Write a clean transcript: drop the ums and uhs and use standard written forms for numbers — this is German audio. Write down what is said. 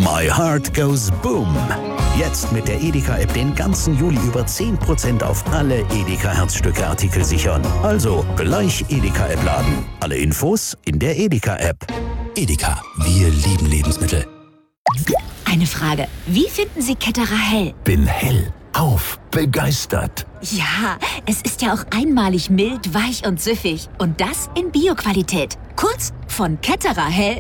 My Heart Goes Boom. Jetzt mit der Edeka-App den ganzen Juli über 10% auf alle Edeka-Herzstücke-Artikel sichern. Also gleich Edeka-App laden. Alle Infos in der Edeka-App. Edeka, wir lieben Lebensmittel. Eine Frage. Wie finden Sie Ketterer Hell? Bin hellauf begeistert. Ja, es ist ja auch einmalig mild, weich und süffig. Und das in Bio-Qualität. Kurz, von Ketterer Hell